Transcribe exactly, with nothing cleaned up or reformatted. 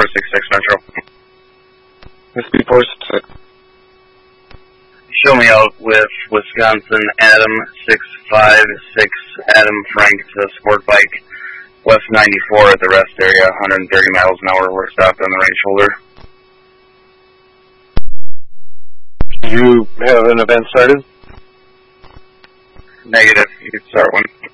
six six Metro. Speed four six six. Show me out with Wisconsin Adam six five six, Adam Frank, the sport bike, West ninety-four at the rest area, one hundred thirty miles an hour. We're stopped on the right shoulder. Do you have an event started? Negative. You can start one.